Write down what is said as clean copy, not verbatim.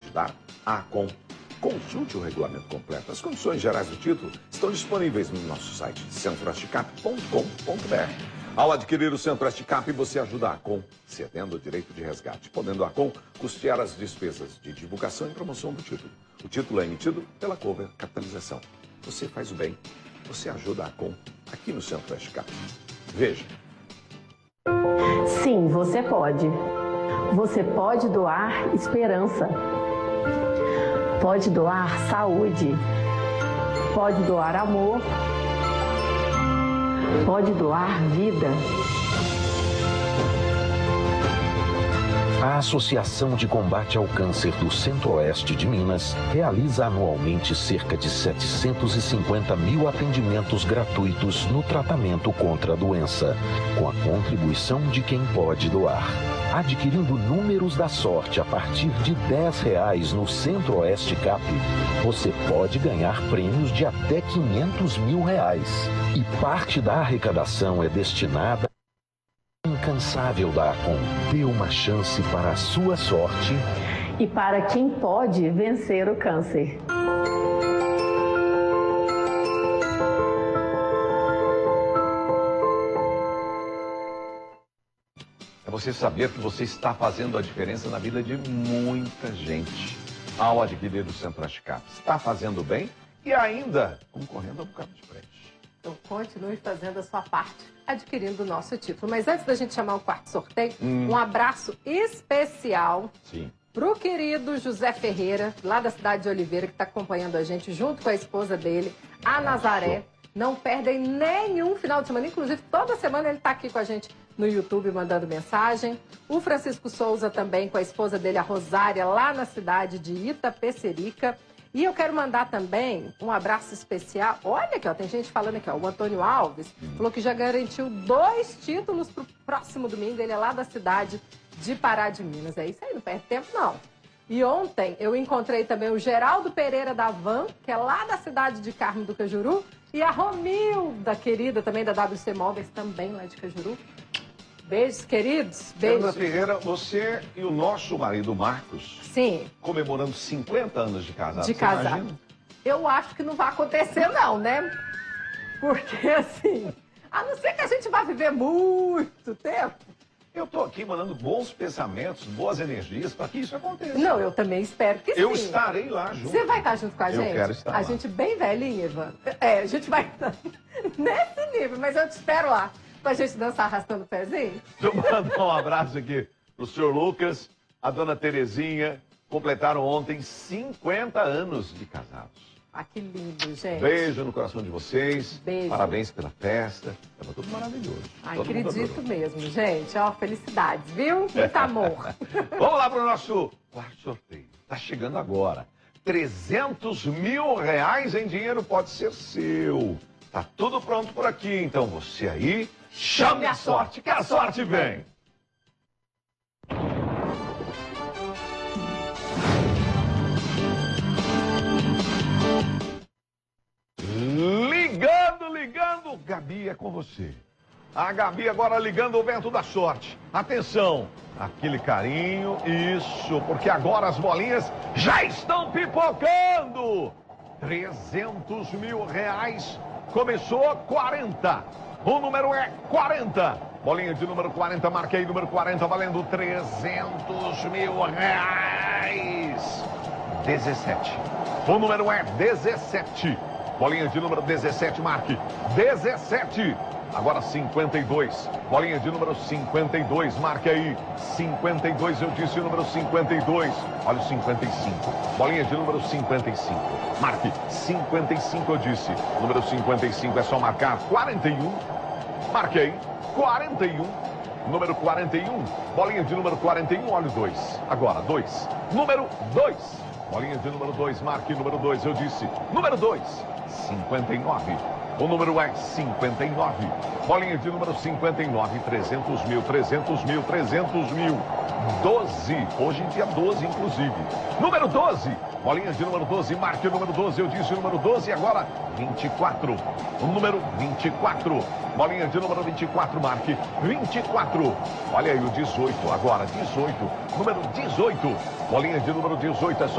ajudar? ACOM. Consulte o regulamento completo. As condições gerais do título estão disponíveis no nosso site centro-oeste-cap.com.br. Ao adquirir o Centro-Oeste Cap, você ajuda a ACOM, cedendo o direito de resgate, podendo a ACOM custear as despesas de divulgação e promoção do título. O título é emitido pela Cover Capitalização. Você faz o bem, você ajuda a ACOM aqui no Centro-Oeste Cap. Veja. Sim, você pode. Você pode doar esperança. Pode doar saúde. Pode doar amor. Pode doar vida. A Associação de Combate ao Câncer do Centro-Oeste de Minas realiza anualmente cerca de 750 mil atendimentos gratuitos no tratamento contra a doença, com a contribuição de quem pode doar. Adquirindo números da sorte a partir de R$10 no Centro-Oeste Cap, você pode ganhar prêmios de até R$500 mil. E parte da arrecadação é destinada incansável da ACOM. Dê uma chance para a sua sorte E para quem pode vencer o câncer. É você saber que você está fazendo a diferença na vida de muita gente ao adquirir o Centro-Oeste Cap. Está fazendo bem e ainda concorrendo ao bocado de prêmios. Então continue fazendo a sua parte, adquirindo o nosso título. Mas antes da gente chamar o quarto sorteio, um abraço especial para o querido José Ferreira, lá da cidade de Oliveira, que está acompanhando a gente, junto com a esposa dele, a Nazaré. Não perdem nenhum final de semana, inclusive toda semana ele está aqui com a gente no YouTube mandando mensagem. O Francisco Souza também com a esposa dele, a Rosária, lá na cidade de Itapecerica. E eu quero mandar também um abraço especial. Olha aqui, ó, tem gente falando aqui, ó, o Antônio Alves falou que já garantiu 2 títulos para o próximo domingo. Ele é lá da cidade de Pará de Minas. É isso aí, não perde tempo não. E ontem eu encontrei também o Geraldo Pereira da Van, que é lá da cidade de Carmo do Cajuru, e a Romilda, querida, também da WC Móveis, também lá de Cajuru. Beijos, queridos. Beijos. Ana Ferreira, você e o nosso marido Marcos, sim, comemorando 50 anos de casado. De casado. Eu acho que não vai acontecer não, né? Porque assim, a não ser que a gente vá viver muito tempo. Eu tô aqui mandando bons pensamentos, boas energias para que isso aconteça. Não, eu também espero que sim. Eu estarei lá junto. Você vai estar junto com a gente? Eu quero estar lá. A gente bem velhinha, Ivan. É, a gente vai estar nesse nível, mas eu te espero lá. Pra gente dançar arrastando o pezinho? Deixa eu mandar um abraço aqui pro senhor Lucas, a dona Terezinha, completaram ontem 50 anos de casados. Ah, que lindo, gente. Beijo no coração de vocês. Beijo. Parabéns pela festa. Tava tudo maravilhoso. Ai, Todo mundo acredito adorou. mesmo, gente. Ó, felicidades, viu? Muito amor. Vamos lá pro nosso quarto sorteio. Tá chegando agora. R$300 mil em dinheiro pode ser seu. Tá tudo pronto por aqui, então você aí, chame a sorte, que a sorte vem. Ligando, Gabi, é com você. A Gabi agora ligando o vento da sorte. Atenção, aquele carinho, isso, porque agora as bolinhas já estão pipocando. R$300 mil. Começou 40. O número é 40. Bolinha de número 40, marquei número 40, valendo R$300 mil. 17. O número é 17. Bolinha de número 17, marque. 17. Agora 52. Bolinha de número 52, marque aí. 52, eu disse o número 52. Olha o 55. Bolinha de número 55. Marque. 55, eu disse. Número 55 é só marcar. 41. Marquei. 41. Número 41. Bolinha de número 41, olha o 2. Agora, 2. Número 2. Bolinha de número 2, marque número 2, eu disse. Número 2. 59. O número é 59. Bolinha de número 59, 300 mil, 300 mil, 300 mil. 12. Hoje em dia 12, inclusive. Número 12. Bolinha de número 12, marque o número 12. Eu disse o número 12 e agora 24. O número 24. Bolinha de número 24, marque 24. Olha aí o 18 agora, 18. Número 18. Bolinha de número 18 é só